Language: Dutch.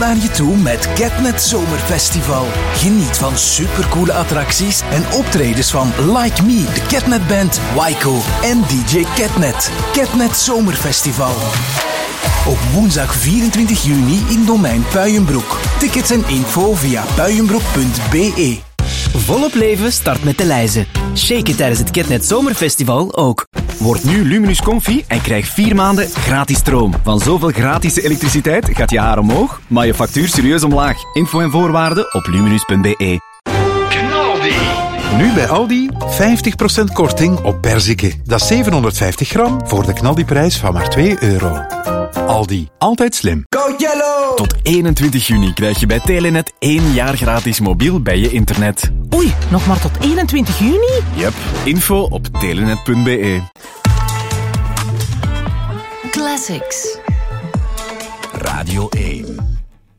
naar je toe met Catnet Zomerfestival. Geniet van supercoole attracties en optredens van Like Me, de Catnet Band, Waiko en DJ Catnet. Catnet Zomerfestival. Op woensdag 24 juni in Domein Puijenbroek. Tickets en info via puijenbroek.be. Volop leven start met de lijzen. Shake it tijdens het Catnet Zomerfestival ook. Word nu Luminus Comfy en krijg 4 maanden gratis stroom. Van zoveel gratis elektriciteit gaat je haar omhoog, maar je factuur serieus omlaag. Info en voorwaarden op luminus.be. Knaldi. Nu bij Aldi 50% korting op perziken. Dat is 750 gram voor de knaldiprijs van maar €2. Aldi, altijd slim. Go Yellow! Tot 21 juni krijg je bij Telenet 1 jaar gratis mobiel bij je internet. Oei, nog maar tot 21 juni? Yep, info op telenet.be. Classics. Radio 1.